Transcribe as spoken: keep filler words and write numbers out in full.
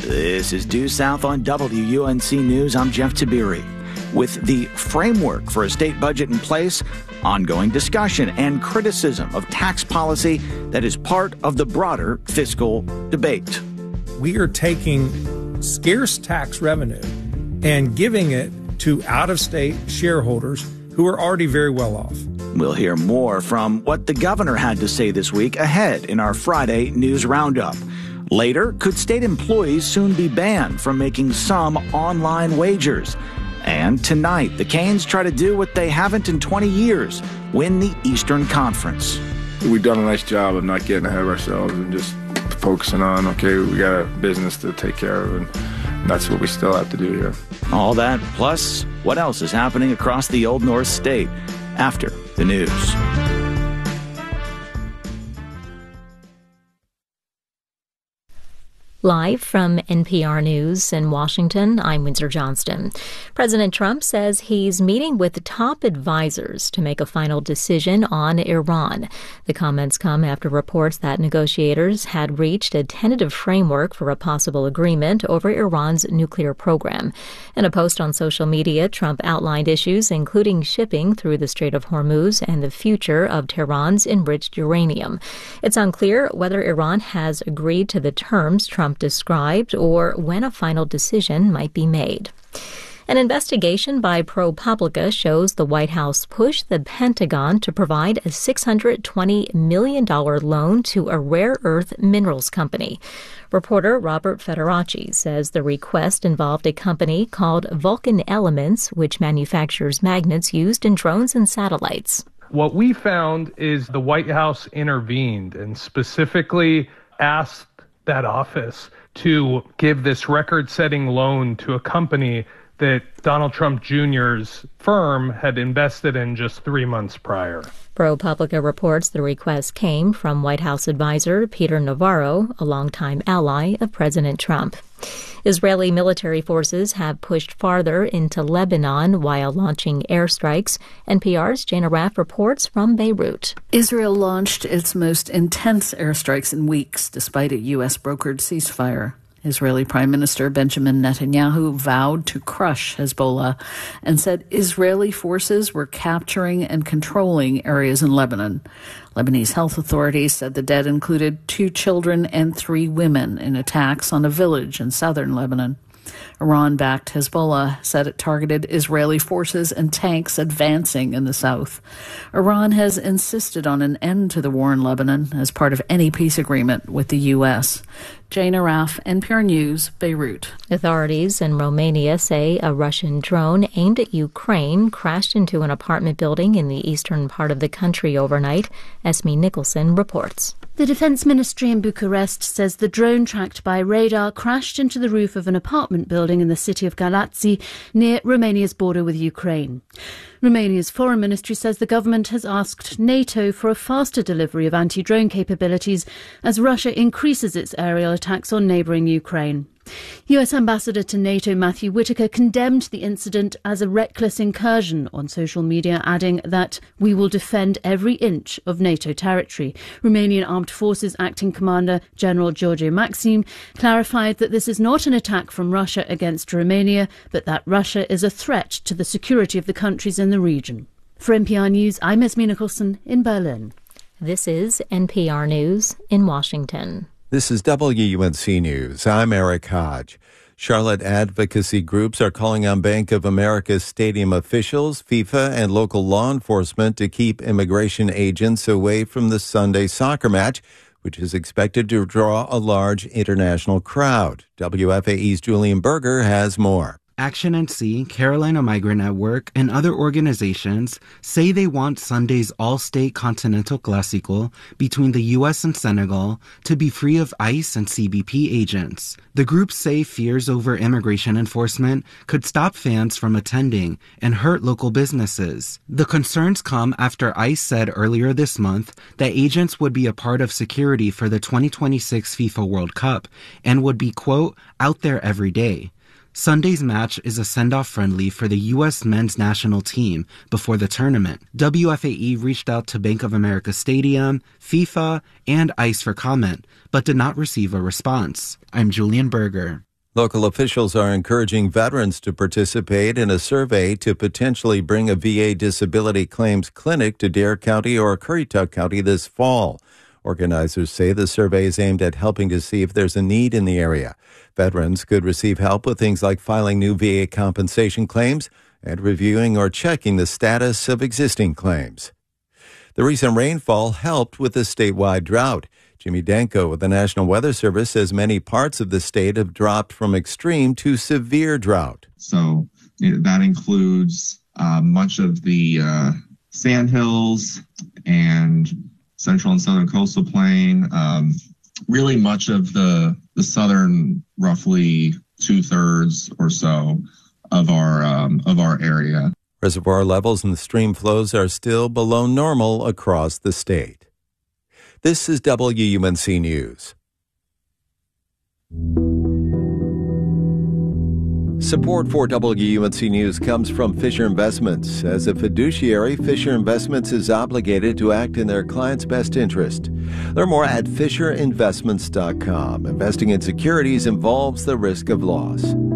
This is Due South on W U N C News. I'm Jeff Tabiri. With the framework for a state budget in place, ongoing discussion and criticism of tax policy that is part of the broader fiscal debate. We are taking scarce tax revenue and giving it to out-of-state shareholders who are already very well off. We'll hear more from what the governor had to say this week ahead in our Friday News Roundup. Later, could state employees soon be banned from making some online wagers? And tonight, the Canes try to do what they haven't in twenty years, win the Eastern Conference. We've done a nice job of not getting ahead of ourselves and just focusing on, okay, we got a business to take care of, and that's what we still have to do here. All that, plus what else is happening across the Old North State after the news. Live from N P R News in Washington, I'm Windsor Johnston. President Trump says he's meeting with top advisors to make a final decision on Iran. The comments come after reports that negotiators had reached a tentative framework for a possible agreement over Iran's nuclear program. In a post on social media, Trump outlined issues including shipping through the Strait of Hormuz and the future of Tehran's enriched uranium. It's unclear whether Iran has agreed to the terms Trump described or when a final decision might be made. An investigation by ProPublica shows the White House pushed the Pentagon to provide a six hundred twenty million dollars loan to a rare earth minerals company. Reporter Robert Federacci says the request involved a company called Vulcan Elements, which manufactures magnets used in drones and satellites. What we found is the White House intervened and specifically asked that office to give this record-setting loan to a company that Donald Trump Junior's firm had invested in just three months prior. ProPublica reports the request came from White House advisor Peter Navarro, a longtime ally of President Trump. Israeli military forces have pushed farther into Lebanon while launching airstrikes. N P R's Jana Raff reports from Beirut. Israel launched its most intense airstrikes in weeks, despite a U S brokered ceasefire. Israeli Prime Minister Benjamin Netanyahu vowed to crush Hezbollah and said Israeli forces were capturing and controlling areas in Lebanon. Lebanese health authorities said the dead included two children and three women in attacks on a village in southern Lebanon. Iran-backed Hezbollah said it targeted Israeli forces and tanks advancing in the south. Iran has insisted on an end to the war in Lebanon as part of any peace agreement with the U S. Jana Raff, N P R News, Beirut. Authorities in Romania say a Russian drone aimed at Ukraine crashed into an apartment building in the eastern part of the country overnight. Esme Nicholson reports. The Defense Ministry in Bucharest says the drone tracked by radar crashed into the roof of an apartment building in the city of Galați, near Romania's border with Ukraine. Romania's foreign ministry says the government has asked NATO for a faster delivery of anti-drone capabilities as Russia increases its aerial attacks on neighbouring Ukraine. U S Ambassador to NATO Matthew Whitaker condemned the incident as a reckless incursion on social media, adding that we will defend every inch of NATO territory. Romanian Armed Forces Acting Commander General George Maxim clarified that this is not an attack from Russia against Romania, but that Russia is a threat to the security of the countries in the region. For N P R News, I'm Esme Nicholson in Berlin. This is N P R News in Washington. This is W U N C News. I'm Eric Hodge. Charlotte advocacy groups are calling on Bank of America's stadium officials, FIFA, and local law enforcement to keep immigration agents away from the Sunday soccer match, which is expected to draw a large international crowd. W F A E's Julian Berger has more. Action N C, Carolina Migrant Network, and other organizations say they want Sunday's All-State Continental Clásico between the U S and Senegal to be free of ICE and C B P agents. The groups say fears over immigration enforcement could stop fans from attending and hurt local businesses. The concerns come after ICE said earlier this month that agents would be a part of security for the twenty twenty-six FIFA World Cup and would be, quote, out there every day. Sunday's match is a send-off friendly for the U S men's national team before the tournament. W F A E reached out to Bank of America Stadium, FIFA, and ICE for comment, but did not receive a response. I'm Julian Berger. Local officials are encouraging veterans to participate in a survey to potentially bring a V A disability claims clinic to Dare County or Currituck County this fall. Organizers say the survey is aimed at helping to see if there's a need in the area. Veterans could receive help with things like filing new V A compensation claims and reviewing or checking the status of existing claims. The recent rainfall helped with the statewide drought. Jimmy Danko with the National Weather Service says many parts of the state have dropped from extreme to severe drought. So that includes uh, much of the uh, sandhills and central and southern coastal plain, um, really much of the, the southern, roughly two-thirds or so of our um, of our area. Reservoir levels and stream flows are still below normal across the state. This is W U N C News. Support for W U N C News comes from Fisher Investments. As a fiduciary, Fisher Investments is obligated to act in their client's best interest. Learn more at fisher investments dot com. Investing in securities involves the risk of loss.